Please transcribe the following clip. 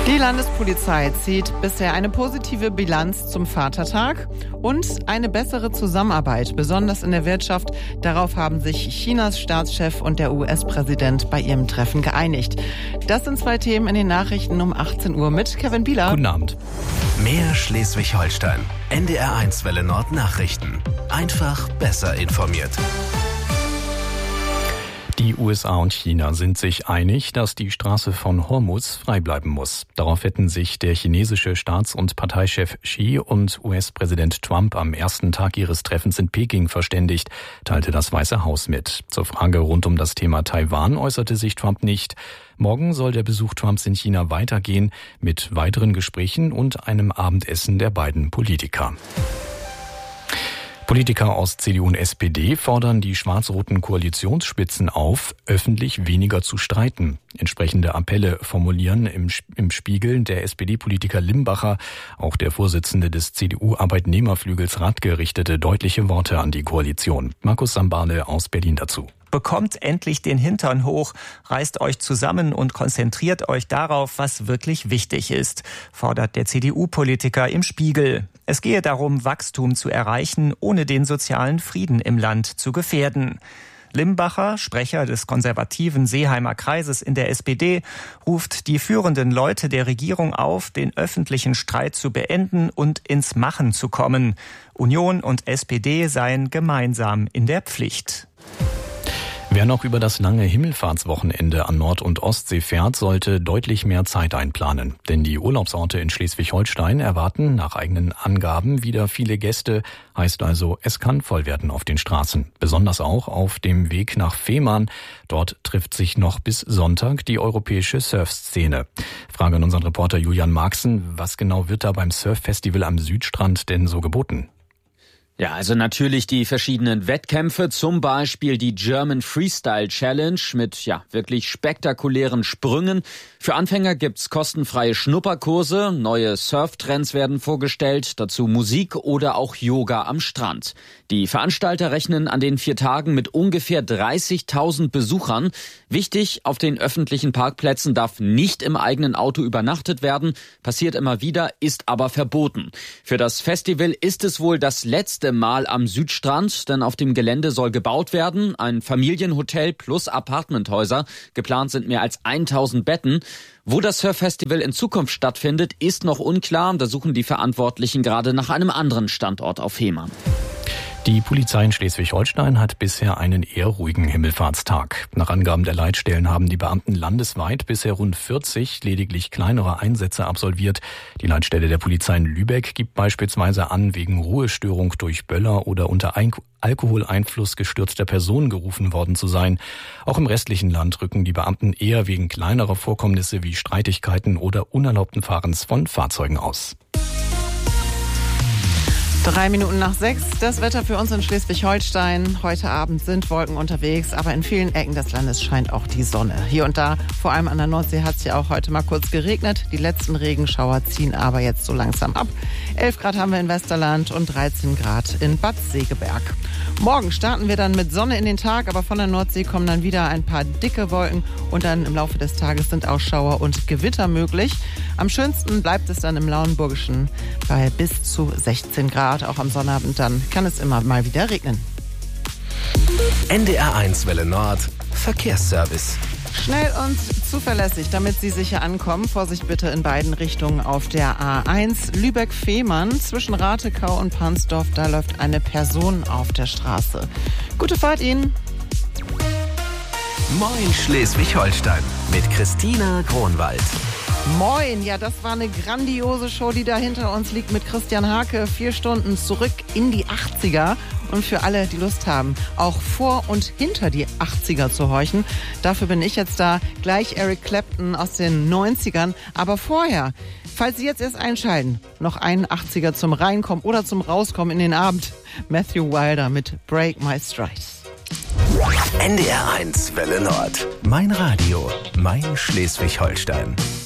Die Landespolizei zieht bisher eine positive Bilanz zum Vatertag und eine bessere Zusammenarbeit, besonders in der Wirtschaft. Darauf haben sich Chinas Staatschef und der US-Präsident bei ihrem Treffen geeinigt. Das sind zwei Themen in den Nachrichten um 18 Uhr mit Kevin Bieler. Guten Abend. Mehr Schleswig-Holstein. NDR1 Welle Nord Nachrichten. Einfach besser informiert. Die USA und China sind sich einig, dass die Straße von Hormuz frei bleiben muss. Darauf hätten sich der chinesische Staats- und Parteichef Xi und US-Präsident Trump am ersten Tag ihres Treffens in Peking verständigt, teilte das Weiße Haus mit. Zur Frage rund um das Thema Taiwan äußerte sich Trump nicht. Morgen soll der Besuch Trumps in China weitergehen mit weiteren Gesprächen und einem Abendessen der beiden Politiker. Politiker aus CDU und SPD fordern die schwarz-roten Koalitionsspitzen auf, öffentlich weniger zu streiten. Entsprechende Appelle formulieren im Spiegel der SPD-Politiker Limbacher. Auch der Vorsitzende des CDU-Arbeitnehmerflügels Radke richtete deutliche Worte an die Koalition. Markus Sambale aus Berlin dazu. Bekommt endlich den Hintern hoch, reißt euch zusammen und konzentriert euch darauf, was wirklich wichtig ist, fordert der CDU-Politiker im Spiegel. Es gehe darum, Wachstum zu erreichen, ohne den sozialen Frieden im Land zu gefährden. Limbacher, Sprecher des konservativen Seeheimer Kreises in der SPD, ruft die führenden Leute der Regierung auf, den öffentlichen Streit zu beenden und ins Machen zu kommen. Union und SPD seien gemeinsam in der Pflicht. Wer noch über das lange Himmelfahrtswochenende an Nord- und Ostsee fährt, sollte deutlich mehr Zeit einplanen. Denn die Urlaubsorte in Schleswig-Holstein erwarten nach eigenen Angaben wieder viele Gäste. Heißt also, es kann voll werden auf den Straßen. Besonders auch auf dem Weg nach Fehmarn. Dort trifft sich noch bis Sonntag die europäische Surfszene. Frage an unseren Reporter Julian Marxen. Was genau wird da beim Surffestival am Südstrand denn so geboten? Ja, also natürlich die verschiedenen Wettkämpfe, zum Beispiel die German Freestyle Challenge mit wirklich spektakulären Sprüngen. Für Anfänger gibt's kostenfreie Schnupperkurse, neue Surftrends werden vorgestellt, dazu Musik oder auch Yoga am Strand. Die Veranstalter rechnen an den 4 Tagen mit ungefähr 30.000 Besuchern. Wichtig, auf den öffentlichen Parkplätzen darf nicht im eigenen Auto übernachtet werden, passiert immer wieder, ist aber verboten. Für das Festival ist es wohl das letzte Mal am Südstrand, denn auf dem Gelände soll gebaut werden, ein Familienhotel plus Apartmenthäuser. Geplant sind mehr als 1000 Betten. Wo das Surffestival in Zukunft stattfindet, ist noch unklar. Da suchen die Verantwortlichen gerade nach einem anderen Standort auf Fehmarn. Die Polizei in Schleswig-Holstein hat bisher einen eher ruhigen Himmelfahrtstag. Nach Angaben der Leitstellen haben die Beamten landesweit bisher rund 40 lediglich kleinere Einsätze absolviert. Die Leitstelle der Polizei in Lübeck gibt beispielsweise an, wegen Ruhestörung durch Böller oder unter Alkoholeinfluss gestürzter Personen gerufen worden zu sein. Auch im restlichen Land rücken die Beamten eher wegen kleinerer Vorkommnisse wie Streitigkeiten oder unerlaubten Fahrens von Fahrzeugen aus. 3 Minuten nach 6, das Wetter für uns in Schleswig-Holstein. Heute Abend sind Wolken unterwegs, aber in vielen Ecken des Landes scheint auch die Sonne. Hier und da, vor allem an der Nordsee, hat es ja auch heute mal kurz geregnet. Die letzten Regenschauer ziehen aber jetzt so langsam ab. 11 Grad haben wir in Westerland und 13 Grad in Bad Segeberg. Morgen starten wir dann mit Sonne in den Tag, aber von der Nordsee kommen dann wieder ein paar dicke Wolken und dann im Laufe des Tages sind auch Schauer und Gewitter möglich. Am schönsten bleibt es dann im Lauenburgischen bei bis zu 16 Grad. Auch am Sonnabend dann kann es immer mal wieder regnen. NDR1 Welle Nord Verkehrsservice. Schnell und zuverlässig, damit Sie sicher ankommen. Vorsicht bitte in beiden Richtungen auf der A1 Lübeck-Fehmarn. Zwischen Ratekau und Pansdorf, da läuft eine Person auf der Straße. Gute Fahrt Ihnen. Moin Schleswig-Holstein mit Christina Kronwald. Moin, ja, das war eine grandiose Show, die da hinter uns liegt mit Christian Hake. 4 Stunden zurück in die 80er. Und für alle, die Lust haben, auch vor und hinter die 80er zu horchen, dafür bin ich jetzt da. Gleich Eric Clapton aus den 90ern. Aber vorher, falls Sie jetzt erst einschalten, noch einen 80er zum Reinkommen oder zum Rauskommen in den Abend. Matthew Wilder mit Break My Stride. NDR1 Welle Nord. Mein Radio, mein Schleswig-Holstein.